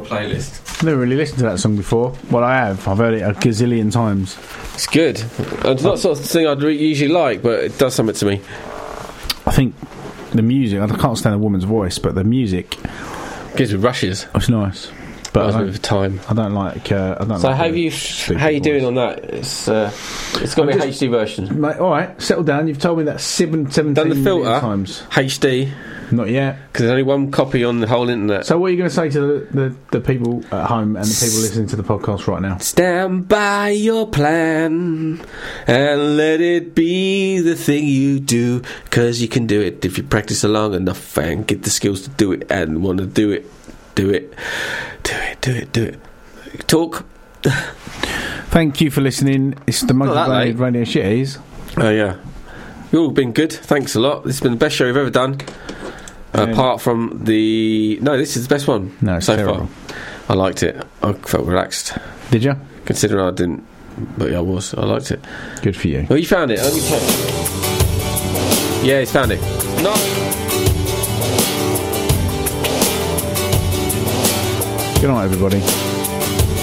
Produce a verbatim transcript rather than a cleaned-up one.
playlist. Never really listened to that song before. Well, I have. I've heard it a gazillion times. It's good. It's not the sort of thing I'd re- usually like, but it does something to me. I think the music, I can't stand a woman's voice, but the music gives me rushes. It's nice. But I don't, time. I don't like. Uh, I don't. So like how you? How you doing on that? It's uh, it's got to be a H D version. Mate, all right, settle down. You've told me that seven, seventeen done the filter times. H D. Not yet. Because there's only one copy on the whole internet. So what are you going to say to the, the, the people at home and the people listening to the podcast right now? Stand by your plan and let it be the thing you do, because you can do it if you practice long enough and get the skills to do it and want to do it. Do it. Do it, do it, do it. Talk. Thank you for listening. It's the most valued radio shit, is. Oh, yeah. You've all been good. Thanks a lot. This has been the best show we've ever done. Uh, apart from the... No, this is the best one no, it's so terrible. far. I liked it. I felt relaxed. Did you? Considering I didn't. But yeah, I was. I liked it. Good for you. Well, you found it. Let me check. Yeah, he's found it. No. Good night, everybody.